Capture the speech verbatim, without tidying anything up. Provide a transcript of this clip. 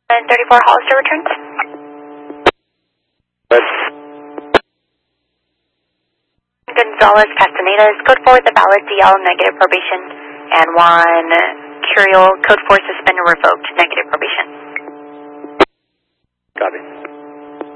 And thirty-four Hollister returns. Good. Gonzalez Castanedas, code four, the valid D L, negative probation, and one Curiel, code four, suspended revoked, negative probation. Copy.